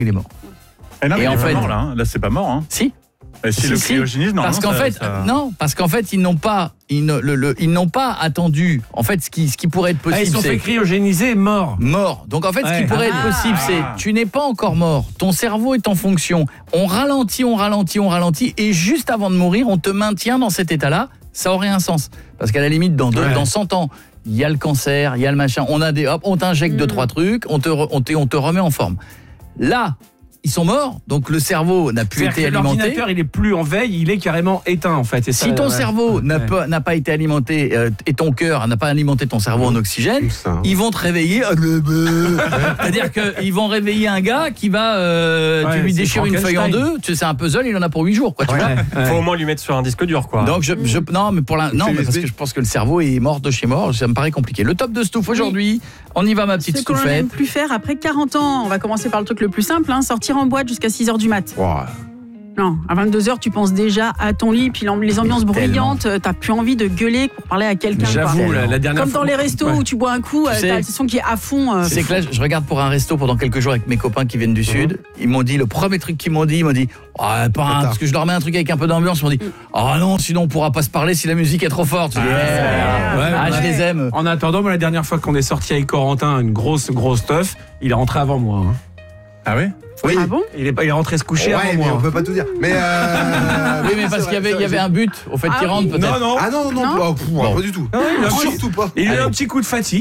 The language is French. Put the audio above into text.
il est mort. Non, mais Et il en est pas fait- mort là. Hein. Là, c'est pas mort. Hein. Si. Et si Si, le si. cryogénisme, Parce qu'en fait, non, parce qu'en fait, ils n'ont pas attendu. En fait, ce qui pourrait être possible, Ils sont fait cryogéniser, morts. mort. Donc en fait, ce qui pourrait être possible, c'est tu n'es pas encore mort. Ton cerveau est en fonction. On ralentit, et juste avant de mourir, on te maintient dans cet état-là. Ça aurait un sens. Parce qu'à la limite, dans 100 ans, il y a le cancer, il y a le machin. On t'injecte 2-3 trucs, on te remet en forme. Là, ils sont morts, donc le cerveau n'a plus été alimenté. L'ordinateur, il est plus en veille, il est carrément éteint en fait. Si ton cerveau n'a pas été alimenté et ton cœur n'a pas alimenté ton cerveau en oxygène, ils vont te réveiller. C'est-à-dire qu'ils vont réveiller un gars qui va tu lui déchires une feuille en deux, c'est un puzzle, il en a pour 8 jours quoi, tu vois. Faut au moins lui mettre sur un disque dur quoi. Donc mais parce que je pense que le cerveau est mort de chez mort, ça me paraît compliqué. Le top de Stouff aujourd'hui, on y va ma petite Ce qu'on Stouffette. n'aime plus faire après 40 ans. On va commencer par le truc le plus simple, sortir en boîte jusqu'à 6h du mat. Non, à 22h, tu penses déjà à ton lit, puis les ambiances bruyantes, t'as plus envie de gueuler pour parler à quelqu'un. J'avoue, la dernière Comme dans les restos où tu bois un coup, t'as le son qui est à fond. C'est que là, je regarde pour un resto pendant quelques jours avec mes copains qui viennent du Sud. Ils m'ont dit, le premier truc qu'ils m'ont dit, parce que je leur mets un truc avec un peu d'ambiance, ils m'ont dit, non, sinon on pourra pas se parler si la musique est trop forte. Je les aime. En attendant, moi, la dernière fois qu'on est sorti avec Corentin, une grosse teuf, il est rentré avant moi. Hein. Ah oui? Oui. Ah bon? Il est rentré se coucher avant moi. Mais on peut pas tout dire. Mais oui, mais parce qu'il y avait un but au fait qu'il rentre peut-être. Non. Ah non, pas du tout. Pas du tout. Surtout pas. Il a eu un petit coup de fatigue.